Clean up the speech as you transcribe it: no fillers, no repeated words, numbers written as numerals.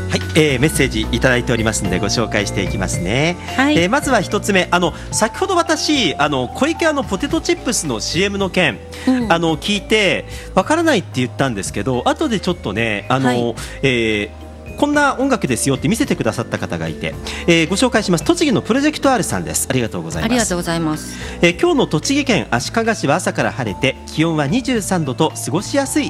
はい、メッセージいただいておりますのでご紹介していきますね。 はい、 まずは一つ目、先ほど私小池ポテトチップスの CM の件、聞いてわからないって言ったんですけど、後でちょっとねこんな音楽ですよって見せてくださった方がいて、ご紹介します。栃木のプロジェクト R さんです。ありがとうございます。 ありがとうございます。 今日の栃木県足利市は朝から晴れて気温は23度と過ごしやすい